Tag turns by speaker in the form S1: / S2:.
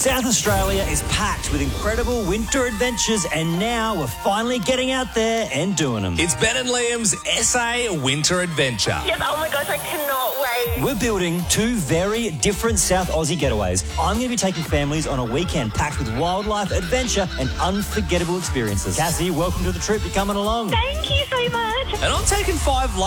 S1: South Australia is packed with incredible winter adventures, and now we're finally getting out there and doing them.
S2: It's Ben and Liam's SA Winter Adventure.
S3: Yes, oh my gosh, I cannot wait.
S1: We're building two very different South Aussie getaways. I'm going to be taking families on a weekend packed with wildlife, adventure, and unforgettable experiences. Cassie, welcome to the trip. You're coming along.
S3: Thank you so much.
S2: And I'm taking 5